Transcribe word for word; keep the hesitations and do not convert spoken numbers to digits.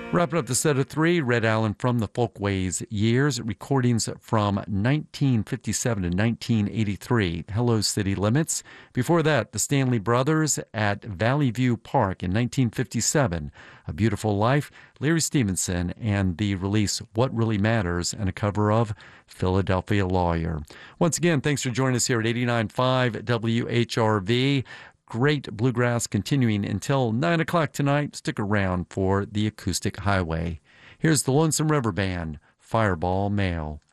Wrapping up the set of three, Red Allen from the Folkways Years, recordings from nineteen fifty-seven to nineteen eighty-three, Hello City Limits. Before that, the Stanley Brothers at Valley View Park in nineteen fifty-seven, A Beautiful Life, Larry Stevenson, and the release What Really Matters, and a cover of Philadelphia Lawyer. Once again, thanks for joining us here at eighty-nine point five W H R V. Great bluegrass continuing until nine o'clock tonight. Stick around for the Acoustic Highway. Here's the Lonesome River Band, Fireball Mail.